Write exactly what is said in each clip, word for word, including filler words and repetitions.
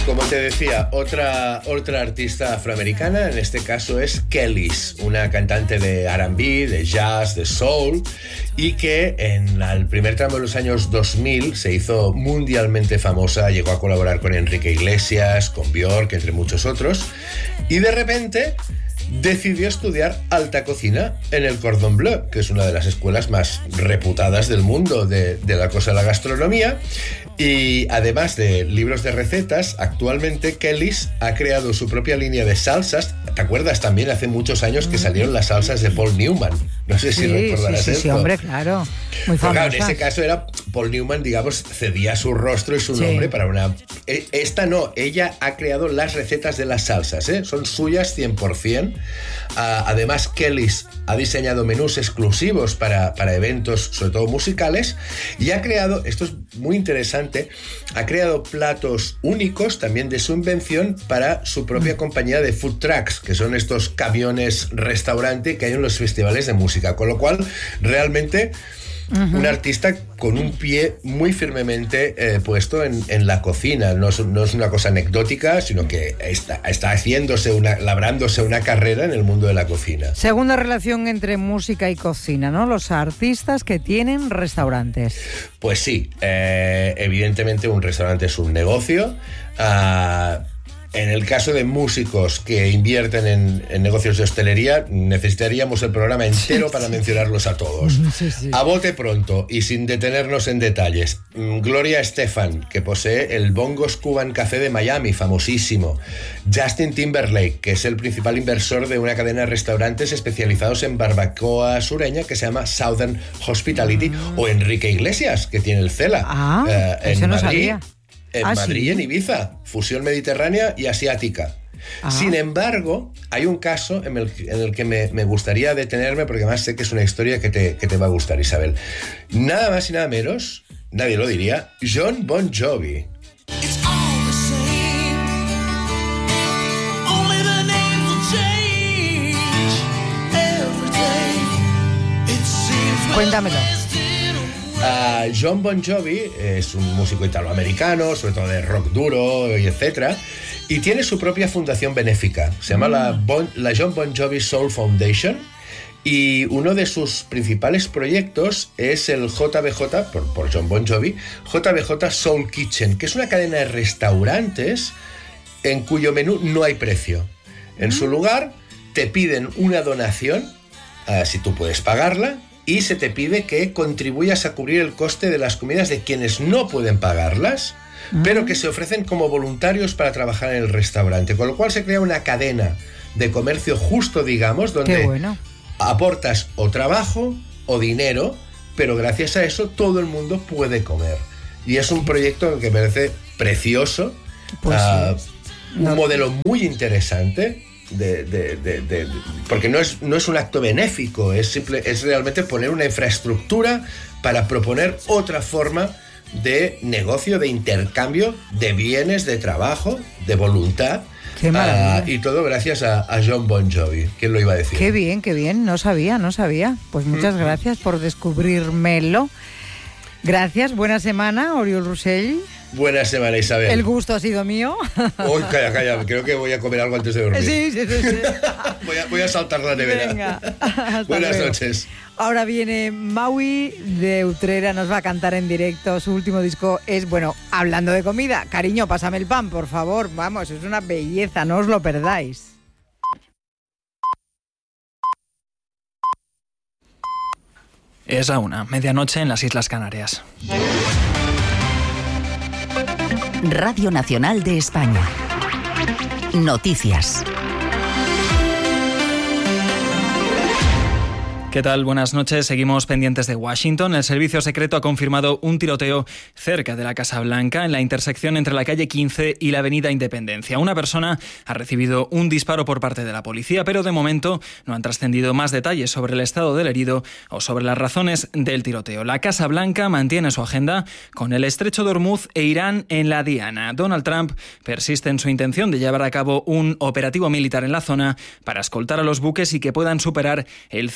Como te decía, otra, otra artista afroamericana, en este caso es Kelis, una cantante de R and B, de jazz, de soul, y que en el primer tramo de los años dos mil se hizo mundialmente famosa, llegó a colaborar con Enrique Iglesias, con Björk, entre muchos otros, y de repente decidió estudiar alta cocina en el Cordon Bleu, que es una de las escuelas más reputadas del mundo de, de la cosa de la gastronomía. Y además de libros de recetas, actualmente Kelis ha creado su propia línea de salsas. ¿Te acuerdas también hace muchos años que salieron las salsas de Paul Newman? No sé si sí, recordarás sí, sí, esto. Sí, hombre, claro. Muy famosa. Claro, en ese caso era Paul Newman, digamos, cedía su rostro y su sí. nombre para una... Esta no, ella ha creado las recetas de las salsas, ¿eh? Son suyas cien por ciento. Uh, además, Kelis ha diseñado menús exclusivos para, para eventos, sobre todo musicales, y ha creado, esto es muy interesante, ha creado platos únicos también de su invención para su propia compañía de food trucks, que son estos camiones restaurante que hay en los festivales de música, con lo cual realmente uh-huh. un artista con un pie muy firmemente eh, puesto en, en la cocina. No es, no es una cosa anecdótica, sino que está, está haciéndose una, labrándose una carrera en el mundo de la cocina. Segunda relación entre música y cocina, ¿no? Los artistas que tienen restaurantes. Pues sí, eh, evidentemente un restaurante es un negocio. Uh, En el caso de músicos que invierten en, en negocios de hostelería, necesitaríamos el programa entero para mencionarlos a todos. Sí, sí. A bote pronto y sin detenernos en detalles, Gloria Estefan, que posee el Bongos Cuban Café de Miami, famosísimo. Justin Timberlake, que es el principal inversor de una cadena de restaurantes especializados en barbacoa sureña que se llama Southern Hospitality. Mm. O Enrique Iglesias, que tiene el Cela. Ah, eh, en eso no Madrid. sabía. En ah, Madrid ¿sí? y en Ibiza, fusión mediterránea y asiática. Ah. Sin embargo, hay un caso en el, en el que me, me gustaría detenerme, porque además sé que es una historia que te, que te va a gustar, Isabel. Nada más y nada menos, nadie lo diría, Jon Bon Jovi. Cuéntamelo. Uh, Jon Bon Jovi es un músico italoamericano, sobre todo de rock duro y etcétera, y tiene su propia fundación benéfica. Se llama mm. la, bon, la Jon Bon Jovi Soul Foundation, y uno de sus principales proyectos es el J B J, por, por Jon Bon Jovi, J B J Soul Kitchen, que es una cadena de restaurantes en cuyo menú no hay precio. En mm. su lugar te piden una donación, uh, si tú puedes pagarla, y se te pide que contribuyas a cubrir el coste de las comidas de quienes no pueden pagarlas, mm. pero que se ofrecen como voluntarios para trabajar en el restaurante. Con lo cual se crea una cadena de comercio justo, digamos, donde Qué bueno. aportas o trabajo o dinero, pero gracias a eso todo el mundo puede comer. Y es un proyecto que me parece precioso, pues uh, sí. un no. modelo muy interesante. De, de, de, de, porque no es, no es un acto benéfico, es, simple, es realmente poner una infraestructura para proponer otra forma de negocio, de intercambio de bienes, de trabajo, de voluntad. Qué maravilla. Uh, y todo gracias a, a Jon Bon Jovi. ¿Quién lo iba a decir? Qué bien, qué bien. No sabía, no sabía. Pues muchas mm. gracias por descubrírmelo. Gracias, buena semana, Oriol Rossell. Buena semana, Isabel. El gusto ha sido mío. Uy, calla, calla, creo que voy a comer algo antes de dormir. Sí, sí, sí. sí. voy, a, voy a saltar la nevera. Venga, hasta Buenas luego. noches. Ahora viene Maui de Utrera, nos va a cantar en directo. Su último disco es, bueno, hablando de comida. Cariño, pásame el pan, por favor. Vamos, es una belleza, no os lo perdáis. Es la una, medianoche en las Islas Canarias. Radio Nacional de España. Noticias. ¿Qué tal? Buenas noches. Seguimos pendientes de Washington. El servicio secreto ha confirmado un tiroteo cerca de la Casa Blanca, en la intersección entre la calle quince y la avenida Independencia. Una persona ha recibido un disparo por parte de la policía, pero de momento no han trascendido más detalles sobre el estado del herido o sobre las razones del tiroteo. La Casa Blanca mantiene su agenda con el estrecho de Hormuz e Irán en la diana. Donald Trump persiste en su intención de llevar a cabo un operativo militar en la zona para escoltar a los buques y que puedan superar el cerco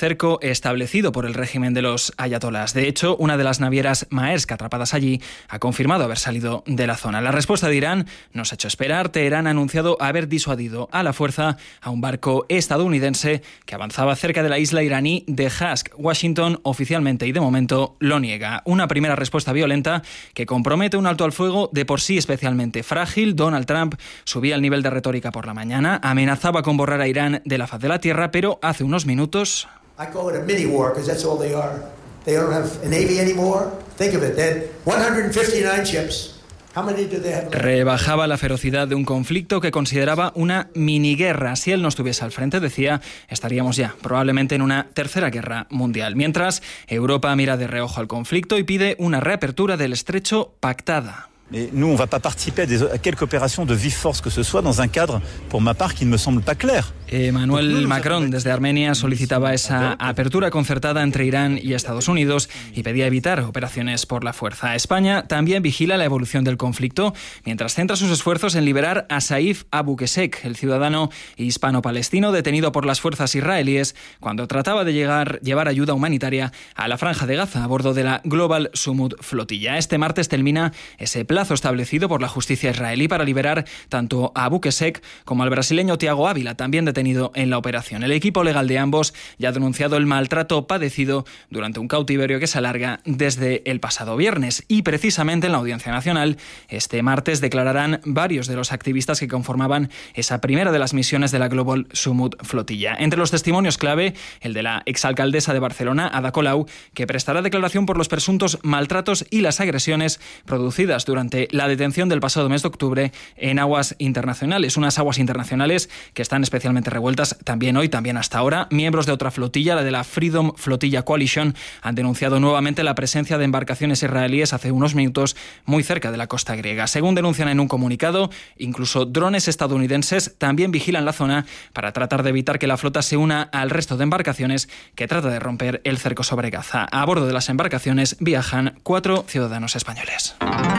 establecido por el régimen de los ayatolás. De hecho, una de las navieras Maersk atrapadas allí ha confirmado haber salido de la zona. La respuesta de Irán nos ha hecho esperar. Teherán ha anunciado haber disuadido a la fuerza a un barco estadounidense que avanzaba cerca de la isla iraní de Hask. Washington oficialmente y de momento lo niega. Una primera respuesta violenta que compromete un alto al fuego de por sí especialmente frágil. Donald Trump subía el nivel de retórica por la mañana, amenazaba con borrar a Irán de la faz de la tierra, pero hace unos minutos... I call it a mini war because that's all they are. They don't have a navy anymore. Think of it, they had one hundred fifty-nine ships. How many do they have? Rebajaba la ferocidad de un conflicto que consideraba una miniguerra. Si él no estuviese al frente, decía, estaríamos ya probablemente en una tercera guerra mundial. Mientras, Europa mira de reojo al conflicto y pide una reapertura del estrecho pactada. Mais nous, on va pas participer à, des, à quelque opération de vive force que ce soit dans un cadre, pour ma part, qui ne me semble pas clair. Emmanuel Macron, desde Armenia, solicitaba esa apertura concertada entre Irán y Estados Unidos y pedía evitar operaciones por la fuerza. España también vigila la evolución del conflicto, mientras centra sus esfuerzos en liberar a Saif Abu Qusayq, el ciudadano hispano-palestino detenido por las fuerzas israelíes cuando trataba de llegar, llevar ayuda humanitaria a la Franja de Gaza a bordo de la Global Sumud flotilla. Este martes termina ese plan plazo establecido por la justicia israelí para liberar tanto a Abu Qusayq como al brasileño Thiago Ávila, también detenido en la operación. El equipo legal de ambos ya ha denunciado el maltrato padecido durante un cautiverio que se alarga desde el pasado viernes. Y precisamente en la Audiencia Nacional, este martes declararán varios de los activistas que conformaban esa primera de las misiones de la Global Sumud flotilla. Entre los testimonios clave, el de la exalcaldesa de Barcelona, Ada Colau, que prestará declaración por los presuntos maltratos y las agresiones producidas durante la detención del pasado mes de octubre en aguas internacionales. Unas aguas internacionales que están especialmente revueltas también hoy, también hasta ahora. Miembros de otra flotilla, la de la Freedom Flotilla Coalition, han denunciado nuevamente la presencia de embarcaciones israelíes hace unos minutos muy cerca de la costa griega. Según denuncian en un comunicado, incluso drones estadounidenses también vigilan la zona para tratar de evitar que la flota se una al resto de embarcaciones que trata de romper el cerco sobre Gaza. A bordo de las embarcaciones viajan cuatro ciudadanos españoles.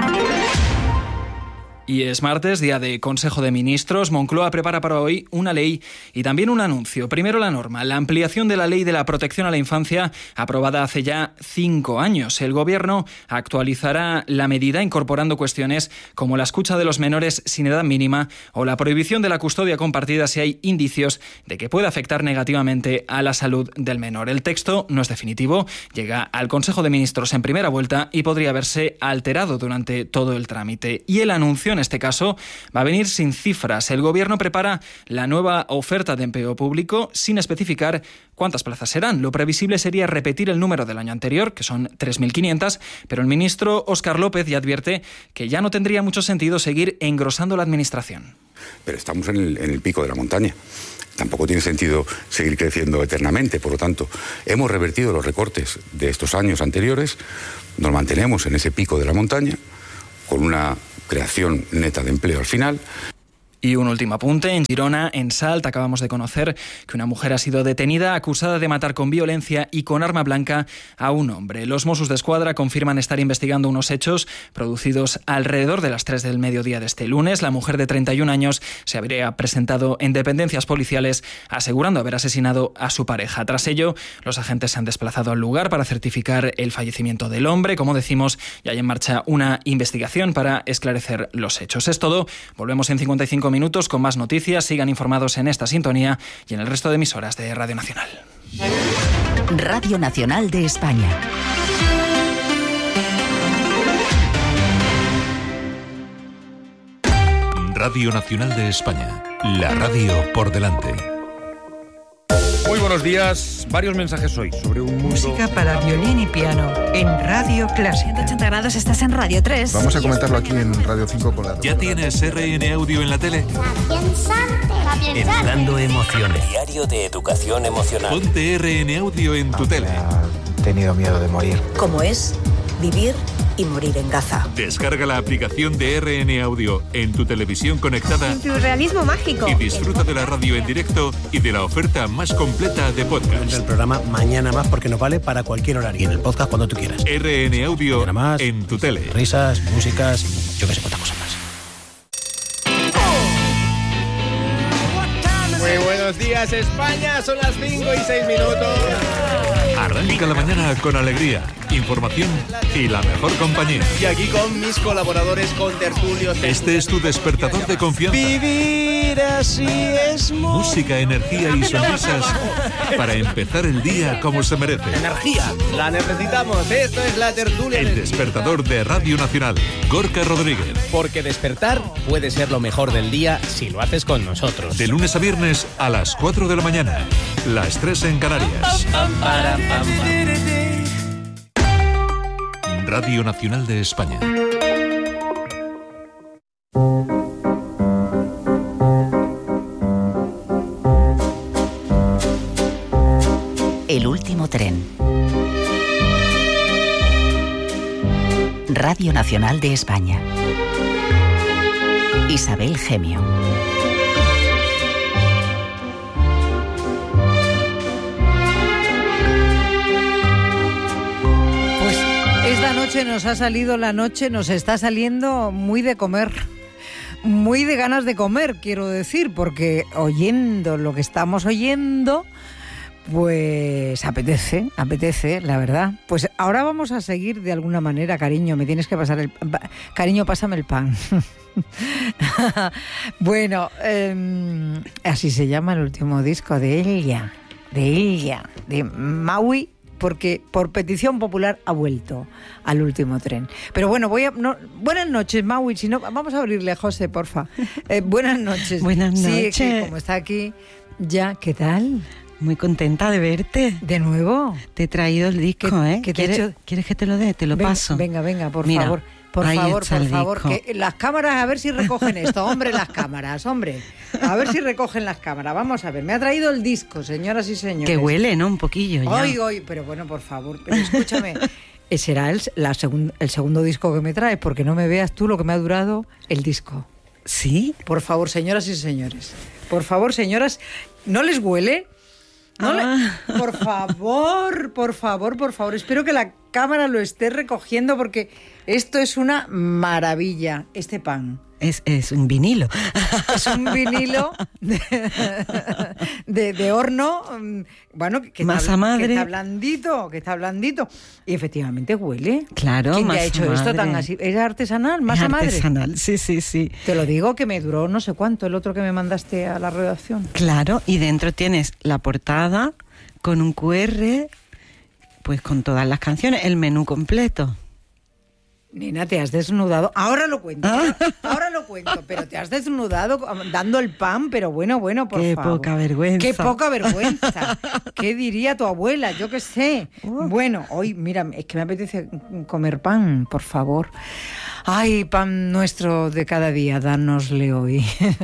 Y es martes, día de Consejo de Ministros. Moncloa prepara para hoy una ley y también un anuncio. Primero la norma, la ampliación de la Ley de la Protección a la Infancia, aprobada hace ya cinco años. El Gobierno actualizará la medida incorporando cuestiones como la escucha de los menores sin edad mínima o la prohibición de la custodia compartida si hay indicios de que pueda afectar negativamente a la salud del menor. El texto no es definitivo, llega al Consejo de Ministros en primera vuelta y podría verse alterado durante todo el trámite. Y el anuncio en este caso va a venir sin cifras. El Gobierno prepara la nueva oferta de empleo público sin especificar cuántas plazas serán. Lo previsible sería repetir el número del año anterior, que son tres mil quinientas, pero el ministro Óscar López ya advierte que ya no tendría mucho sentido seguir engrosando la administración. Pero estamos en el, en el pico de la montaña. Tampoco tiene sentido seguir creciendo eternamente. Por lo tanto, hemos revertido los recortes de estos años anteriores, nos mantenemos en ese pico de la montaña, con una creación neta de empleo al final. Y un último apunte. En Girona, en Salt, acabamos de conocer que una mujer ha sido detenida acusada de matar con violencia y con arma blanca a un hombre. Los Mossos d'Esquadra confirman estar investigando unos hechos producidos alrededor de las tres del mediodía de este lunes. La mujer de treinta y un años se habría presentado en dependencias policiales asegurando haber asesinado a su pareja. Tras ello, los agentes se han desplazado al lugar para certificar el fallecimiento del hombre. Como decimos, ya hay en marcha una investigación para esclarecer los hechos. Es todo. Volvemos en cincuenta y cinco minutos con más noticias. Sigan informados en esta sintonía y en el resto de emisoras de Radio Nacional. Radio Nacional de España. Radio Nacional de España. La radio por delante. Muy buenos días. Varios mensajes hoy sobre un mundo... Música para violín y piano en Radio Clásica. ciento ochenta grados, estás en Radio tres. Vamos a comentarlo aquí en Radio cinco con la... ¿Ya tienes R N Audio en la tele? Educando emociones. Diario de educación emocional. Ponte R N Audio en tu tele. He tenido miedo de morir. ¿Cómo es vivir y morir en Gaza? Descarga la aplicación de R N Audio en tu televisión conectada. En tu realismo mágico. Y disfruta de la radio en directo y de la oferta más completa de podcast. El programa Mañana Más porque nos vale para cualquier horario. Y en el podcast cuando tú quieras. R N Audio más, en tu tele. Risas, músicas y yo que sé cuántas cosas más. Muy buenos Buenos días, España. Son las cinco y seis minutos. Arranca la mañana con alegría, información y la mejor compañía. Y aquí con mis colaboradores, con tertulios. Este es tu despertador de confianza. Vivir así es muy... Música, energía y sonrisas para empezar el día como se merece. Energía, la necesitamos. Esto es la tertulia. El despertador de Radio Nacional, Gorka Rodríguez. Porque despertar puede ser lo mejor del día si lo haces con nosotros. De lunes a viernes a las cuatro de la mañana. Las tres en Canarias. Radio Nacional de España. El último tren. Radio Nacional de España. Isabel Gemio. Pues esta noche nos ha salido la noche, nos está saliendo muy de comer. Muy de ganas de comer, quiero decir, porque oyendo lo que estamos oyendo, pues apetece, apetece, la verdad. Pues ahora vamos a seguir de alguna manera, cariño, me tienes que pasar el... Cariño, pásame el pan. Bueno, eh, así se llama el último disco de ella, de ella, de Maui, porque por petición popular ha vuelto al último tren. Pero bueno, voy a... No, buenas noches, Maui, si no, vamos a abrirle a José, porfa. Eh, buenas noches. Buenas noches. Sí, que como está aquí ya, ¿qué tal? Muy contenta de verte. ¿De nuevo? Te he traído el disco, ¿Qué, ¿eh? ¿qué te ¿Quieres, hecho? ¿Quieres que te lo dé? Te lo venga, paso. Venga, venga, por Mira, favor. Por ahí favor, está por el favor. disco. Que las cámaras, a ver si recogen esto. Hombre, las cámaras, hombre. A ver si recogen las cámaras. Vamos a ver. Me ha traído el disco, señoras y señores. Que huele, ¿no? Un poquillo ya. Ay, ay, pero bueno, por favor. Pero escúchame. Será el, la segun, el segundo disco que me traes, porque no me veas tú lo que me ha durado el disco. ¿Sí? Por favor, señoras y señores. Por favor, señoras, ¿no les huele? No ah. le... Por favor, por favor, por favor. Espero que la cámara lo esté recogiendo porque esto es una maravilla, este pan. Es, es un vinilo. Es un vinilo de, de, de horno, bueno, que masa está, madre. Que está blandito, que está blandito. Y efectivamente huele. Claro, ¿Quién masa te ha hecho madre. esto tan así? ¿Es artesanal? ¿Masa es madre? artesanal, sí, sí, sí. Te lo digo que me duró no sé cuánto el otro que me mandaste a la redacción. Claro, y dentro tienes la portada con un cu erre, pues con todas las canciones, el menú completo. Nena, te has desnudado. Ahora lo cuento. ¿Ah? Ahora lo cuento, pero te has desnudado dando el pan, pero bueno, bueno, por Qué favor. Qué poca vergüenza. Qué poca vergüenza. ¿Qué diría tu abuela? Yo qué sé. Uh. Bueno, hoy, mira, es que me apetece comer pan, por favor. Ay, pan nuestro de cada día, dánosle hoy.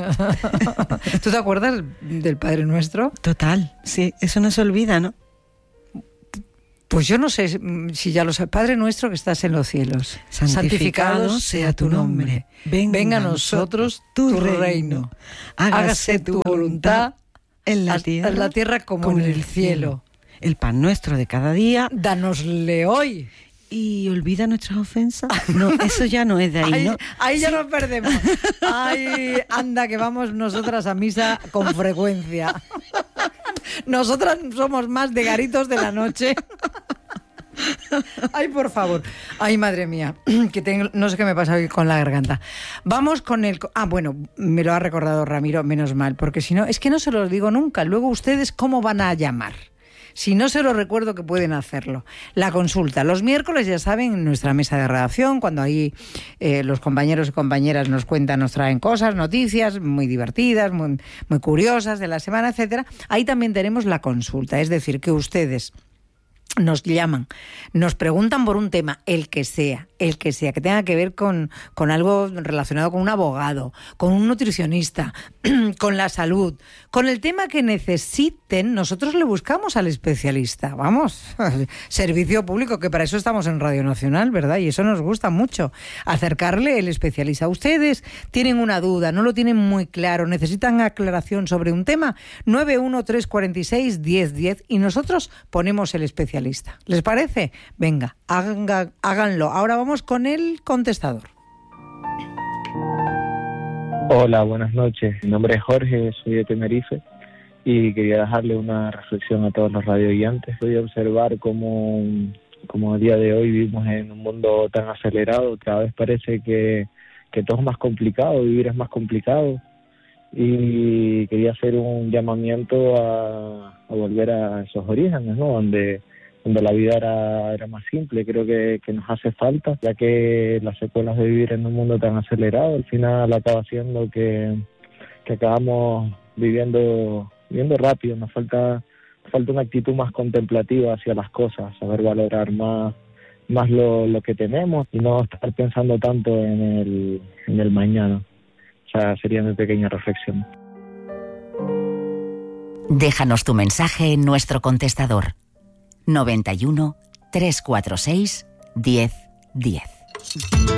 ¿Tú te acuerdas del Padre Nuestro? Total, sí, eso no se olvida, ¿no? Pues yo no sé si ya lo sabes. Padre Nuestro que estás en los cielos, santificado, santificado sea tu nombre. Venga, Venga a nosotros tu, tu reino. reino. Hágase, Hágase tu voluntad en la tierra, en la tierra como, como en el cielo. El pan nuestro de cada día, danosle hoy. Y olvida nuestras ofensas. No, eso ya no es de ahí, ahí ¿no? Ahí ya ¿Sí? nos perdemos. Ay, anda, que vamos nosotras a misa con frecuencia. Nosotras somos más de garitos de la noche. Ay, por favor. Ay, madre mía, que tengo, no sé qué me pasa hoy con la garganta. Vamos con el... Ah, bueno, me lo ha recordado Ramiro, menos mal, porque si no, es que no se los digo nunca. Luego ustedes, ¿cómo van a llamar? Si no se lo recuerdo, que pueden hacerlo. La consulta. Los miércoles, ya saben, en nuestra mesa de redacción, cuando ahí eh, los compañeros y compañeras nos cuentan, nos traen cosas, noticias muy divertidas, muy, muy curiosas de la semana, etcétera. Ahí también tenemos la consulta. Es decir, que ustedes nos llaman, nos preguntan por un tema, el que sea, el que sea, que tenga que ver con, con algo relacionado con un abogado, con un nutricionista, con la salud, con el tema que necesiten, nosotros le buscamos al especialista, vamos, servicio público, que para eso estamos en Radio Nacional, ¿verdad? Y eso nos gusta mucho, acercarle el especialista. Ustedes tienen una duda, no lo tienen muy claro, necesitan aclaración sobre un tema, nueve uno tres cuatro seis uno cero uno cero y nosotros ponemos el especialista. ¿Les parece? Venga, hagan, háganlo. Ahora vamos con el contestador. Hola, buenas noches. Mi nombre es Jorge, soy de Tenerife y quería dejarle una reflexión a todos los radioyentes. Voy a observar cómo, cómo a día de hoy vivimos en un mundo tan acelerado, cada vez parece que, que todo es más complicado, vivir es más complicado, y quería hacer un llamamiento a, a volver a esos orígenes, ¿no? Donde, donde la vida era, era más simple. Creo que, que nos hace falta, ya que las secuelas de vivir en un mundo tan acelerado al final acaba haciendo que, que acabamos viviendo, viviendo rápido. Nos falta, falta una actitud más contemplativa hacia las cosas, saber valorar más, más lo, lo que tenemos y no estar pensando tanto en el, en el mañana. O sea, sería mi pequeña reflexión. Déjanos tu mensaje en nuestro contestador noventa y uno, trescientos cuarenta y seis, diez diez.